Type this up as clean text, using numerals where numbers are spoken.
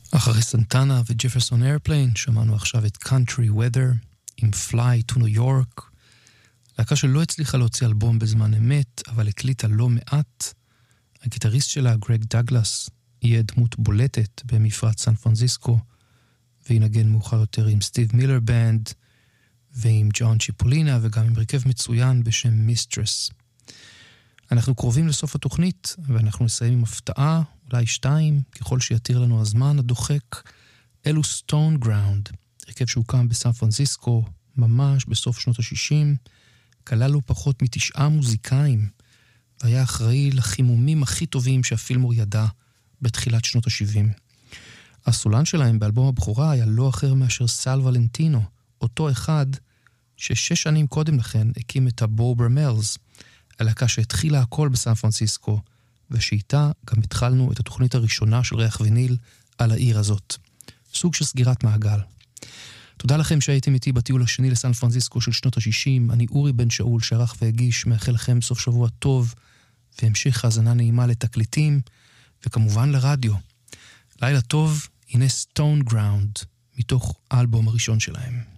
אחרי סנטנה וג'פרסון איירפליין שמענו עכשיו את Country Weather עם Fly to New York, להקה שלא הצליחה להוציא אלבום בזמן אמת, אבל הקליטה לא מעט. הגיטריסט שלה, גרג דאגלס, יהיה דמות בולטת במפרץ סן פרנסיסקו, וינגן מאוחר יותר עם סטיב מילר בנד, ועם ג'ון צ'יפולינה, וגם עם הרכב מצוין בשם מיסטרס. אנחנו קרובים לסוף התוכנית, ואנחנו נסיים עם הפתעה, אולי 2, ככל שיתיר לנו הזמן הדוחק. אלו סטון גראונד, הרכב שהוקם בסן פרנסיסקו, ממש בסוף שנות ה-60, כלל לו פחות מ9 מוזיקאים, והיה אחראי לחימומים הכי טובים שהפילמור ידע בתחילת שנות ה-70. הסולן שלהם באלבום הבכורה היה לא אחר מאשר סל ולנטינו, אותו אחד ש6 שנים קודם לכן הקים את הבובר מלס, הלהקה שהתחילה הכל בסן פרנסיסקו, ושאיתה גם התחלנו את התוכנית הראשונה של ריח ויניל על העיר הזאת. סוג של סגירת מעגל. תודה לכם שהייתם איתי בטיול השני לסן פרנסיסקו של שנות ה-60. אני אורי בן שאול שערך והגיש, מאחל לכם סוף שבוע טוב, והמשך האזנה נעימה לתקליטים, וכמובן לרדיו. לילה טוב, הנה סטון גראונד, מתוך האלבום הראשון שלהם.